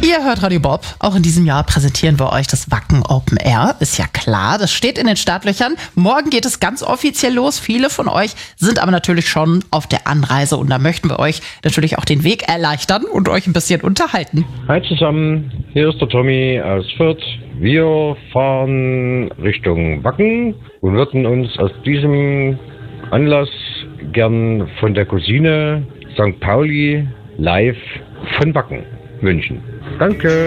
Ihr hört Radio Bob. Auch in diesem Jahr präsentieren wir euch das Wacken Open Air. Ist ja klar, das steht in den Startlöchern. Morgen geht es ganz offiziell los. Viele von euch sind aber natürlich schon auf der Anreise und da möchten wir euch natürlich auch den Weg erleichtern und euch ein bisschen unterhalten. Hi zusammen, hier ist der Tommy aus Fürth. Wir fahren Richtung Wacken und würden uns aus diesem Anlass gern von der Cousine St. Pauli live von Wacken wünschen. Danke.